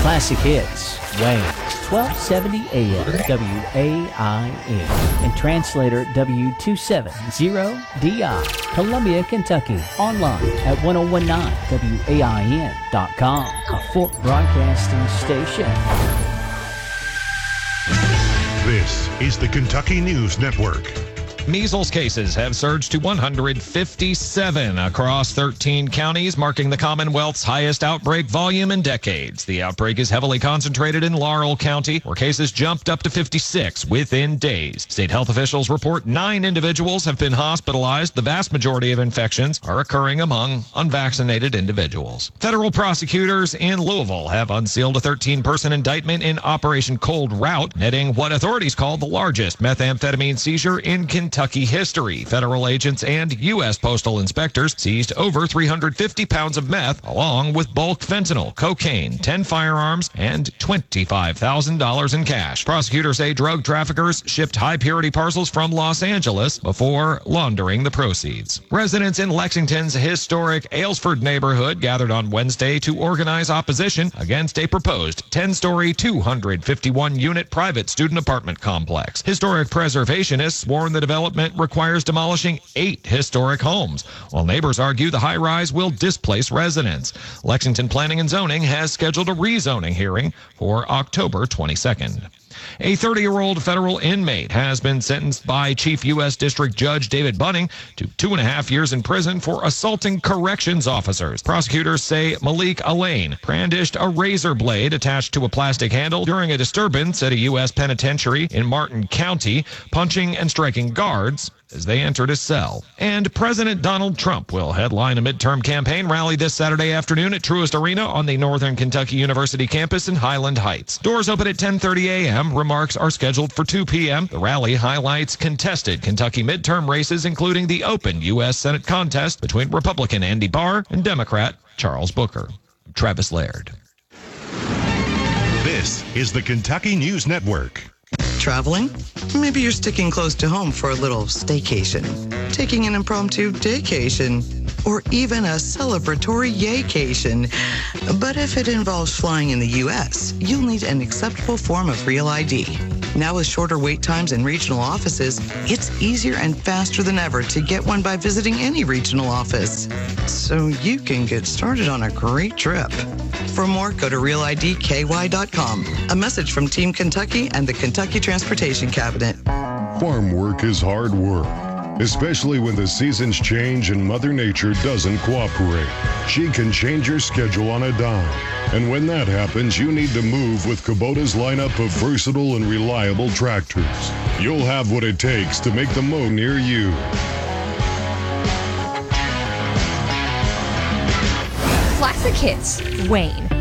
Classic Hits, Wayne, 1270 AM WAIN, and translator W270DI, Columbia, Kentucky. Online at 1019WAIN.com, a Fort Broadcasting station. This is the Kentucky News Network. Measles cases have surged to 157 across 13 counties, marking the Commonwealth's highest outbreak volume in decades. The outbreak is heavily concentrated in Laurel County, where cases jumped up to 56 within days. State health officials report 9 individuals have been hospitalized. The vast majority of infections are occurring among unvaccinated individuals. Federal prosecutors in Louisville have unsealed a 13-person indictment in Operation Cold Route, netting what authorities call the largest methamphetamine seizure in Kentucky history. Federal agents and U.S. postal inspectors seized over 350 pounds of meth, along with bulk fentanyl, cocaine, 10 firearms, and $25,000 in cash. Prosecutors say drug traffickers shipped high-purity parcels from Los Angeles before laundering the proceeds. Residents in Lexington's historic Aylesford neighborhood gathered on Wednesday to organize opposition against a proposed 10-story, 251-unit private student apartment complex. Historic preservationists warn the development requires demolishing 8 historic homes, while neighbors argue the high-rise will displace residents. Lexington Planning and Zoning has scheduled a rezoning hearing for October 22nd. A 30-year-old federal inmate has been sentenced by Chief U.S. District Judge David Bunning to 2.5 years in prison for assaulting corrections officers. Prosecutors say Malik Alain brandished a razor blade attached to a plastic handle during a disturbance at a U.S. penitentiary in Martin County, punching and striking guards as they entered his cell. And President Donald Trump will headline a midterm campaign rally this Saturday afternoon at Truist Arena on the Northern Kentucky University campus in Highland Heights. Doors open at 10:30 a.m. Remarks are scheduled for 2 p.m. The rally highlights contested Kentucky midterm races, including the open U.S. Senate contest between Republican Andy Barr and Democrat Charles Booker. Travis Laird. This is the Kentucky News Network. Traveling? Maybe you're sticking close to home for a little staycation, taking an impromptu daycation, or even a celebratory yaycation. But if it involves flying in the U.S., you'll need an acceptable form of Real ID. Now with shorter wait times in regional offices, it's easier and faster than ever to get one by visiting any regional office. So you can get started on a great trip. For more, go to RealIDKY.com. A message from Team Kentucky and the Kentucky Transportation Cabinet. Farm work is hard work, especially when the seasons change and Mother Nature doesn't cooperate. She can change your schedule on a dime. And when that happens, you need to move with Kubota's lineup of versatile and reliable tractors. You'll have what it takes to make the mow near you. Classic Hits, Wayne,